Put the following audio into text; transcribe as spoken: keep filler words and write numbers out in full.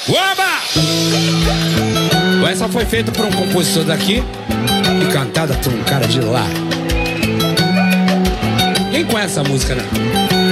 Oba! Essa foi feita por um compositor daqui e cantada por um cara de lá. Quem conhece essa música, né?